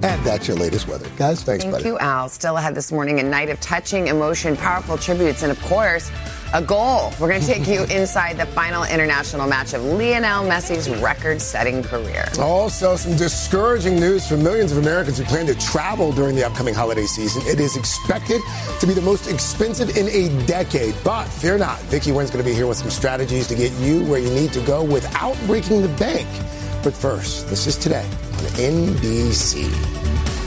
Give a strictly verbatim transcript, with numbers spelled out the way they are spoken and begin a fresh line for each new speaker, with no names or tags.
And that's your latest weather. Guys, thanks,
Thank
buddy.
you, Al. Still ahead this morning, a night of touching emotion, powerful tributes, and, of course, a goal. We're going to take you inside the final international match of Lionel Messi's record-setting career.
Also, some discouraging news for millions of Americans who plan to travel during the upcoming holiday season. It is expected to be the most expensive in a decade. But fear not, Vicky Nguyen's going to be here with some strategies to get you where you need to go without breaking the bank. But first, this is Today on N B C.